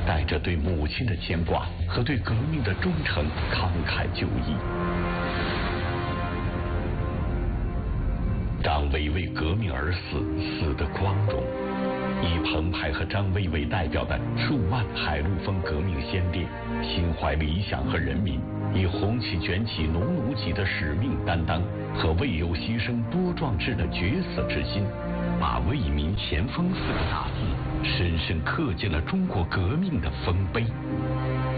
带着对母亲的牵挂和对革命的忠诚，慷慨就义。张维为革命而死，死得光荣。以彭湃和张维为代表的数万海陆丰革命先烈，心怀理想和人民，以红旗卷起农奴级的使命担当和为有牺牲多壮志的决死之心，把为民前锋4个大字深深刻进了中国革命的丰碑。